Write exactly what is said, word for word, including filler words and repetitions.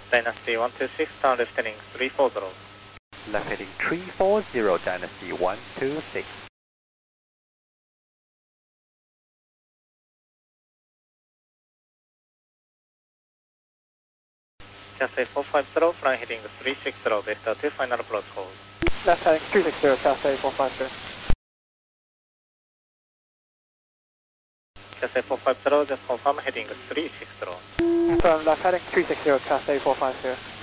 Dynasty one two six, turn left heading three four zero. Left heading three four zero, Dynasty one two six. Cathay four five zero, flying heading three six zero, Vector two, final approach hold. Left heading three six zero, Cathay four five zero. Cathay four five zero, just confirm heading three six zero. Confirm, left heading three six zero, Cathay four five zero.